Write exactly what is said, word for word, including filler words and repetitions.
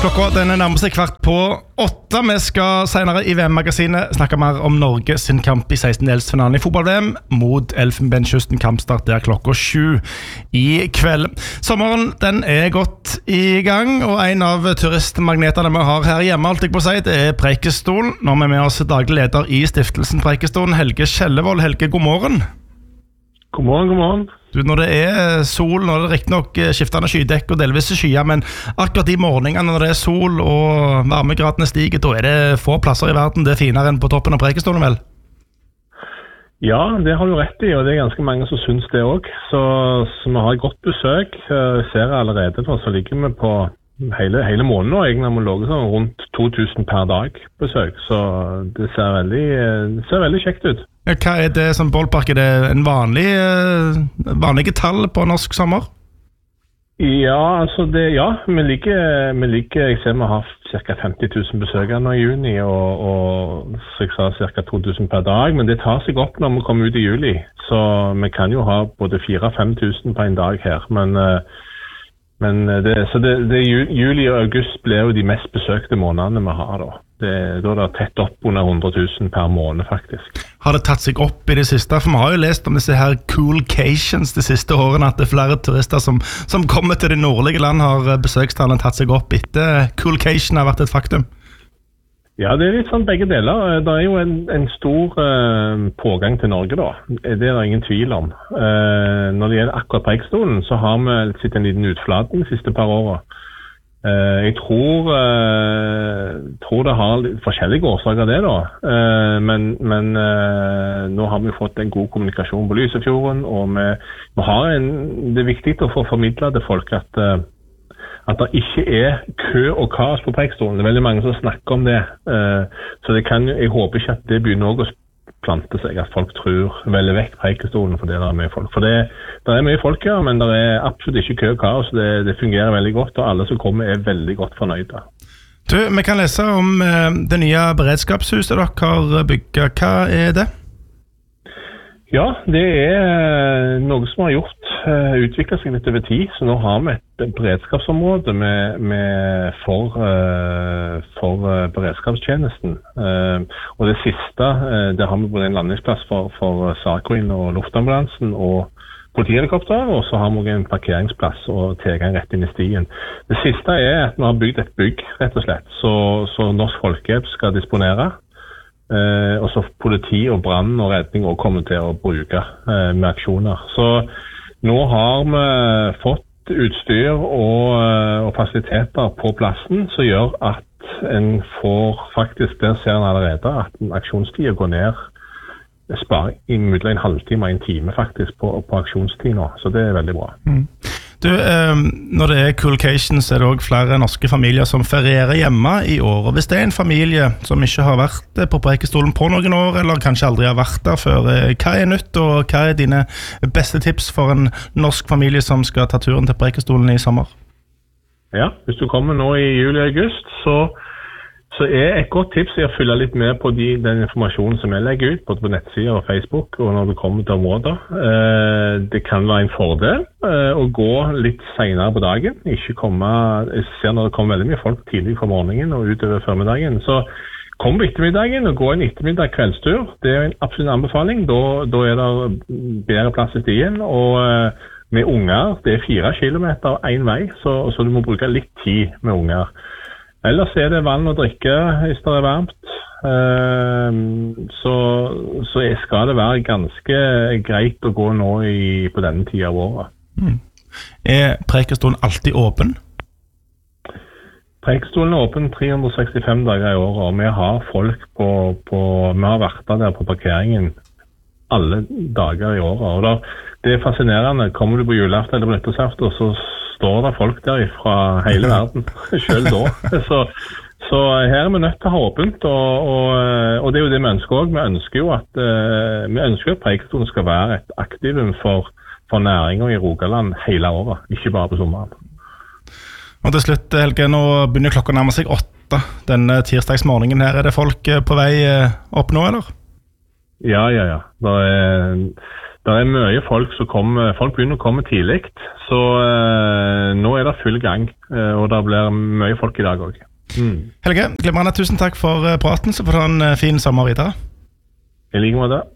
Klokka den nærmer seg kvart på åtte. Vi skal senere i V M-magasinet snakke mer om Norge sin kamp i sekstendedelsfinalen i fotball-V M mot Elfenbenskysten. Kampstart der klokka sju i kveld. Sommeren den er godt i gang, og en av turistmagnetene vi har her hjemme, alt jeg på å si, det er Preikestolen. Nå er vi med oss daglig leder i stiftelsen Preikestolen, Helge Kjellevold. Helge, god morgen. God morgen, god morgen. Du, når det er sol, når det er riktig nok skiftende skydekk og delvis skyer, men akkurat de morgenene når det er sol og varmegradene stiger, da er det få plasser i verden det er finere enn på toppen av Preikestolen, vel? Ja, det har du rett i, og det er ganske mange som synes det også. Så, så vi har godt besøk. Jeg ser allerede nå, så ligger vi på hele, hele måneden, og egentlig har vi ligget sånn rundt to tusen per dag besøk, så det ser veldig, det ser veldig kjekt ut. Hva er det som ballpark? Er det en vanlig, vanlige tall på norsk sommer? Ja, altså det, ja, vi ligger, vi ligger, jeg ser vi har ca. femti tusen besøkere nå i juni, og, og så jeg sa ca. to tusen per dag, men det tar seg opp når vi kommer ut i juli, så vi kan jo ha både fire til fem tusen på en dag her, men, men det, så det, det, juli og august blir jo de mest besøkte månedene vi har da. Det, da er det tett opp under hundre tusen per måned faktisk. Har det tatt seg opp i det siste? For vi har jo lest om disse her coolcations de siste årene, at det er flere turister som, som kommer til de nordlige land har besøkstallene tatt seg opp etter coolcation har vært et faktum. Ja, det er litt sånn begge deler. Det er jo en, en stor uh, pågang til Norge da. Det er det ingen tvil om. Uh, når det gjelder akkurat Preikestolen, så har vi sett en liten utflating de siste par årene. Uh, jeg tror, uh, tror det har litt forskjellige årsaker det da, uh, men, men uh, nå har vi fått en god kommunikasjon på Lysefjorden, og vi, vi har en, det er viktig å få formidlet til folk at, uh, at det ikke er kø og kaos på Preikestolen. Det er veldig mange som snakker om det, uh, så det kan, jeg håper ikke at det begynner å plante seg, at folk tror veldig vekk Preikestolen for det der er mye folk. For det, det er mye folk, ja, men det er absolutt ikke kø og kaos. Det, det fungerer veldig godt, og alle som kommer er veldig godt fornøyde. Du, vi kan lese om eh, det nye beredskapshuset dere har bygget. Hva er det? Ja, det er noe som har gjort, uh, utviklet seg litt over tid, så nå har vi et beredskapsområde med, med for, uh, for uh, beredskapstjenesten. Uh, og det siste, uh, det har vi både en landingsplass for, for SAR-Queen og luftambulansen og politihelikopter, og så har vi en parkeringsplass og tilgang rett inn i stien. Det siste er at vi har bygd et bygg, rett og slett, så, så Norsk Folkehjelp skal disponere. Uh, og så politi og brann og redning også kommer til å bruke uh, med aksjoner. Så nå har vi fått utstyr og, uh, og fasiliteter på plassen som gjør at en får faktisk, der ser en allerede at aksjonstiden går ned, sparer i mellom en halvtime og en time faktisk på, på aksjonstid nå, så det er veldig bra. Mm. Du, eh, når det er coolcations er det også flere norske familier som ferierer hjemme i år, og hvis det er en familie som ikke har vært på Preikestolen på noen år, eller kanskje aldri har vært der før, eh, hva er nytt, og hva er dine beste tips for en norsk familie som skal ta turen til Preikestolen i sommer? Ja, hvis du kommer nå i juli og august, så Så er et godt tips å følge litt med på de, den informasjonen som jeg legger ut, både på nettsider og Facebook, og når du kommer til områder. Eh, det kan være en fordel eh, å gå litt senere på dagen. Ikke komme, jeg ser når det kommer veldig mye folk tidlig fra morgenen og utover formiddagen. Så kom på ettermiddagen og gå en ettermiddag kveldstur. Det er en absolutt anbefaling. Da, da er det bedre plass i stien. Og eh, med unger, det er fire kilometer en vei, så, så du må bruke litt tid med unger. Ellers er det vann å drikke hvis det er varmt, så, så skal det være ganske greit å gå nå i, på denne tiden av året. Mm. Er Preikestolen alltid åpen? Preikestolen er åpen tre hundre sekstifem dager i året, og vi har folk på, på vi har vært der på parkeringen alle dager i året. Og da, det er fascinerende. Kommer du på julaften eller på nyttårsaften, så står det folk der fra hele verden, selv da. Så, så her er vi nødt til å ha åpent, og, og, og det er jo det vi ønsker også. Vi ønsker jo at, uh, vi ønsker at Preikestolen skal være et aktivum for, for næringer i Rogaland hele året, ikke bare på sommeren. Og til slutt, Helge, nå begynner klokka å nærme seg åtte. Denne tirsdagsmorgenen her, er det folk på vei opp nå, eller? Ja, ja, ja. Det er, det er mye folk som kommer, folk begynner å komme tidlig, så uh, nå er det full gang, uh, og det blir mye folk i dag også. Mm. Helge, glimrende, tusen takk for praten, så får du ha en fin sommer videre. I like måte.